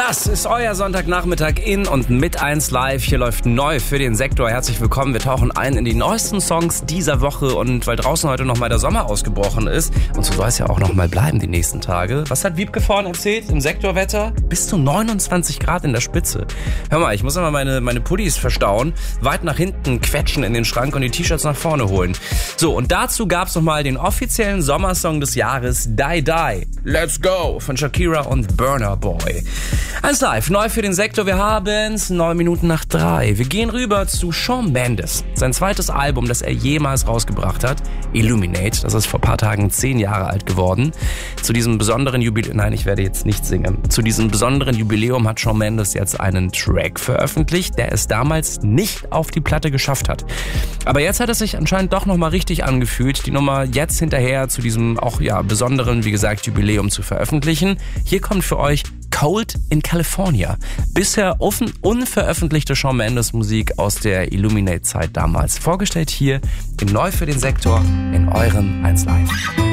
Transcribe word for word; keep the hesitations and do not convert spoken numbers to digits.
Das ist euer Sonntagnachmittag in und mit eins Live. Hier läuft neu für den Sektor. Herzlich willkommen. Wir tauchen ein in die neuesten Songs dieser Woche. Und weil draußen heute nochmal der Sommer ausgebrochen ist, und so soll es ja auch nochmal bleiben die nächsten Tage. Was hat Wiebke vorhin erzählt im Sektorwetter? Bis zu neunundzwanzig Grad in der Spitze. Hör mal, ich muss aber meine, meine Pullis verstauen, weit nach hinten quetschen in den Schrank und die T-Shirts nach vorne holen. So, und dazu gab's nochmal den offiziellen Sommersong des Jahres, Die Die. Let's Go von Shakira und Burna Boy. eins Live, neu für den Sektor. Wir haben's neun Minuten nach drei. Wir gehen rüber zu Shawn Mendes. Sein zweites Album, das er jemals rausgebracht hat, Illuminate. Das ist vor ein paar Tagen zehn Jahre alt geworden. Zu diesem besonderen Jubiläum, nein, ich werde jetzt nicht singen. Zu diesem besonderen Jubiläum hat Shawn Mendes jetzt einen Track veröffentlicht, der es damals nicht auf die Platte geschafft hat. Aber jetzt hat es sich anscheinend doch nochmal richtig angefühlt, die Nummer jetzt hinterher zu diesem auch ja besonderen, wie gesagt, Jubiläum zu veröffentlichen. Hier kommt für euch Cold in California. Bisher offen, unveröffentlichte Shawn Mendes Musik aus der Illuminate-Zeit damals. Vorgestellt hier in Neu für den Sektor in eurem eins Live.